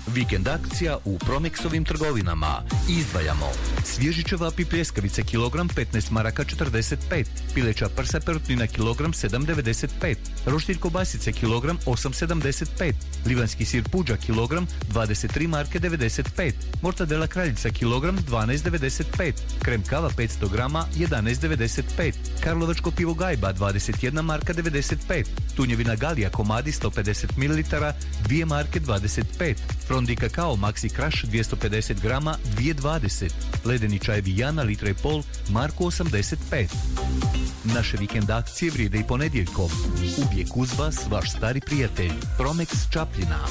Vikend akcija u Promexovim trgovinama. Izdvajamo svježi ćevapi pljeskavice kilogram 15 maraka 45, pileća prsa perutnina kilogram 7,95, roštilj kobasice kilogram 8,75, livanski sir puđa kilogram 23 marke 95, mortadela kraljica kilogram 12,95, krem kava 500 grama 11,95, karlovačko pivo Gajba 21 marka 95, tunjevina Galija komadi 150 ml 2 marke 25, Frondi kakao Maxi Crush 250 grama 2,20, ledeni čajevi Jana litra i pol marku 85. Naše vikend akcije vrijede i ponedjeljkom. Uvijek uz vas vaš stari prijatelj Promex Čapljina.